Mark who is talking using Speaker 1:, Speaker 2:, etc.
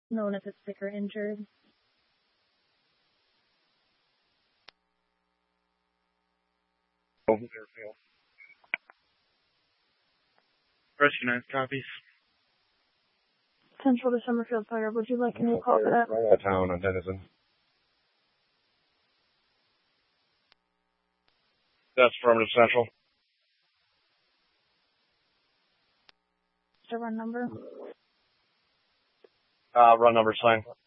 Speaker 1: known if it's sick or injured.
Speaker 2: Rescue 9 copies.
Speaker 1: Central to Summerfield Fire, would you like any call for that?
Speaker 3: Right out of town on Denison.
Speaker 2: That's affirmative Central.
Speaker 1: The run number?
Speaker 2: Run number's fine.